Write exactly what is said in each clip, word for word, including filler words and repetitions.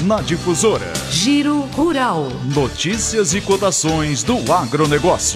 na Difusora. Giro Rural. Notícias e cotações do agronegócio.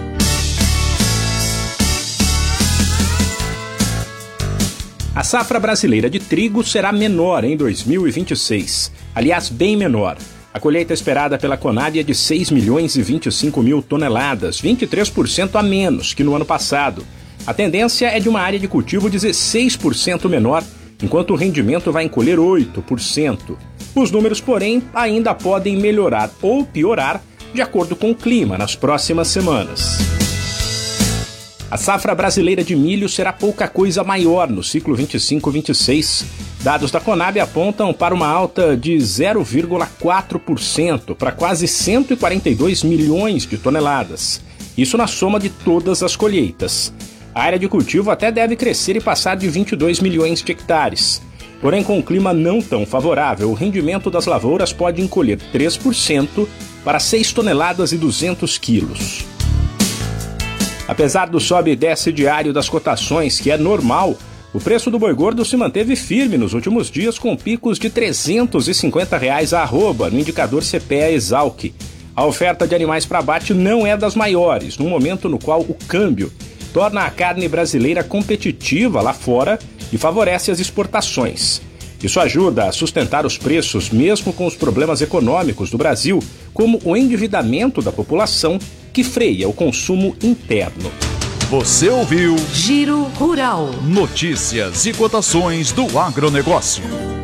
A safra brasileira de trigo será menor em dois mil e vinte e seis. Aliás, bem menor. A colheita esperada pela Conab é de seis milhões e vinte e cinco mil toneladas, vinte e três por cento a menos que no ano passado. A tendência é de uma área de cultivo dezesseis por cento menor, enquanto o rendimento vai encolher oito por cento. Os números, porém, ainda podem melhorar ou piorar de acordo com o clima nas próximas semanas. A safra brasileira de milho será pouca coisa maior no ciclo vinte e cinco vinte e seis. Dados da Conab apontam para uma alta de zero vírgula quatro por cento para quase cento e quarenta e dois milhões de toneladas. Isso na soma de todas as colheitas. A área de cultivo até deve crescer e passar de vinte e dois milhões de hectares. Porém, com um clima não tão favorável, o rendimento das lavouras pode encolher três por cento para seis toneladas e duzentos quilos. Apesar do sobe e desce diário das cotações, que é normal, o preço do boi gordo se manteve firme nos últimos dias, com picos de trezentos e cinquenta reais a arroba no indicador C P E A Exalc. A oferta de animais para abate não é das maiores, num momento no qual o câmbio torna a carne brasileira competitiva lá fora e favorece as exportações. Isso ajuda a sustentar os preços mesmo com os problemas econômicos do Brasil, como o endividamento da população, que freia o consumo interno. Você ouviu Giro Rural. Notícias e cotações do agronegócio.